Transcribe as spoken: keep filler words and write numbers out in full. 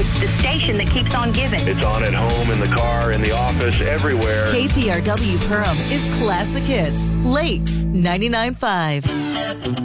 It's the station that keeps on giving. It's on at home, in the car, in the office, everywhere. K P R W Perham is Classic Hits. Lakes ninety-nine point five.